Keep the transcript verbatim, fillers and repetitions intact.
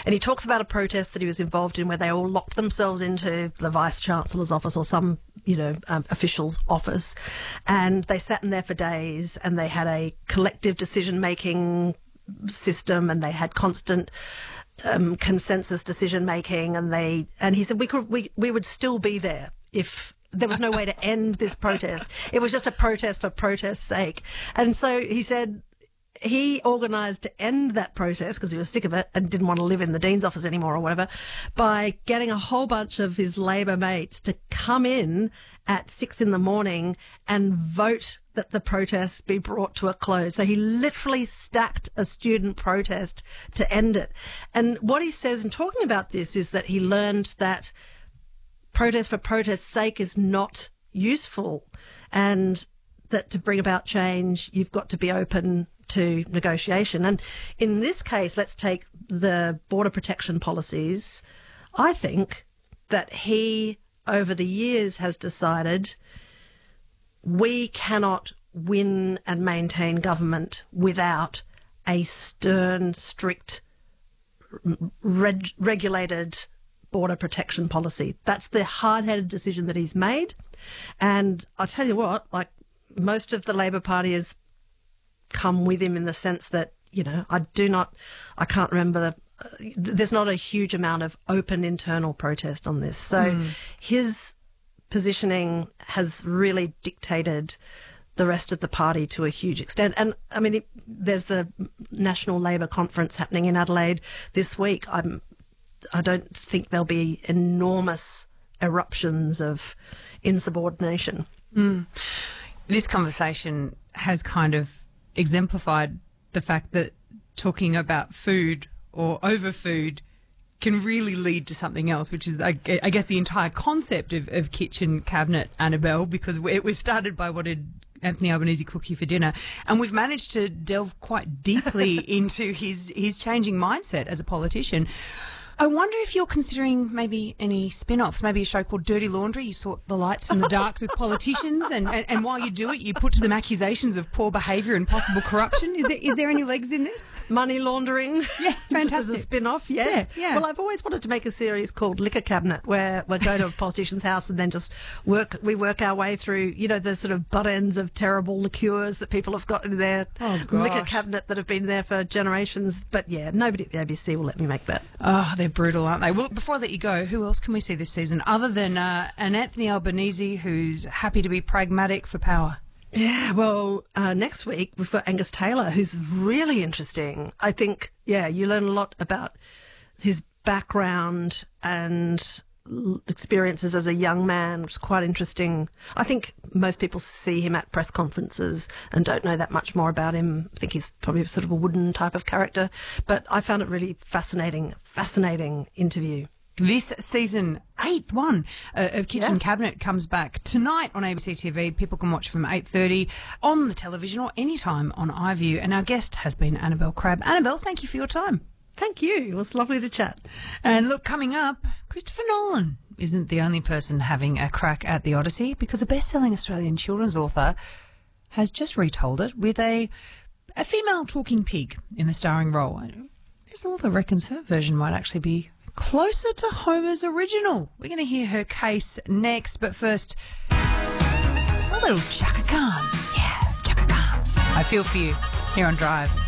And he talks about a protest that he was involved in where they all locked themselves into the Vice-Chancellor's office or some, you know, um, official's office. And they sat in there for days and they had a collective decision-making system and they had constant um, consensus decision-making. And they and he said we could we, we would still be there if there was no way to end this protest. It was just a protest for protest's sake. And so he said he organised to end that protest because he was sick of it and didn't want to live in the Dean's office anymore or whatever, by getting a whole bunch of his Labor mates to come in at six in the morning and vote that the protests be brought to a close. So he literally stacked a student protest to end it. And what he says in talking about this is that he learned that protest for protest's sake is not useful, and that to bring about change, you've got to be open to negotiation. And in this case, let's take the border protection policies. I think that he, over the years, has decided we cannot win and maintain government without a stern, strict, reg- regulated border protection policy. That's the hard-headed decision that he's made. And I tell you what, like most of the Labor Party has come with him in the sense that, you know, I do not, I can't remember, the, uh, there's not a huge amount of open internal protest on this. So mm. his positioning has really dictated the rest of the party to a huge extent. And I mean, it, there's the National Labor Conference happening in Adelaide this week. I'm I don't think there'll be enormous eruptions of insubordination. Mm. This conversation has kind of exemplified the fact that talking about food or over food can really lead to something else, which is, I guess, the entire concept of, of kitchen cabinet, Annabelle, because we, we've started by what did Anthony Albanese cook you for dinner, and we've managed to delve quite deeply into his, his changing mindset as a politician. I wonder if you're considering maybe any spin-offs, maybe a show called Dirty Laundry. You sort the lights from the darks with politicians, and, and, and while you do it, you put to them accusations of poor behaviour and possible corruption. Is there is there any legs in this? Money laundering. Yeah, fantastic. Just as a spin-off, yes. Yeah, yeah. Well, I've always wanted to make a series called Liquor Cabinet, where we go to a politician's house and then just work, we work our way through, you know, the sort of butt ends of terrible liqueurs that people have got in their oh, liquor cabinet that have been there for generations. But yeah, nobody at the A B C will let me make that. Oh, they're brutal, aren't they? Well, before I let you go, who else can we see this season other than uh, an Anthony Albanese who's happy to be pragmatic for power? Yeah, well, uh, next week we've got Angus Taylor, who's really interesting. I think, yeah, you learn a lot about his background and experiences as a young man, which is quite interesting. I think most people see him at press conferences and don't know that much more about him. I think he's probably sort of a wooden type of character, but I found it really fascinating, fascinating interview. This season, eighth one uh, of Kitchen Yeah. Cabinet comes back tonight on A B C T V. People can watch from eight thirty on the television or anytime on iView. And our guest has been Annabelle Crabb. Annabelle, thank you for your time. Thank you. It was lovely to chat. And look, coming up, Christopher Nolan isn't the only person having a crack at the Odyssey, because a best-selling Australian children's author has just retold it with a a female talking pig in the starring role. This author reckons her version might actually be closer to Homer's original. We're going to hear her case next, but first, a little Chaka Khan. Yeah, Chaka Khan. I feel for you here on Drive.